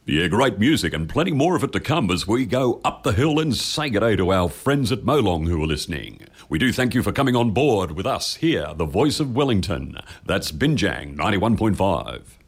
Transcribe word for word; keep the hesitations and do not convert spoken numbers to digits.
Yeah, great music and plenty more of it to come as we go up the hill and say good day to our friends at Molong who are listening. We do thank you for coming on board with us here, the voice of Wellington. That's Binjang ninety-one point five.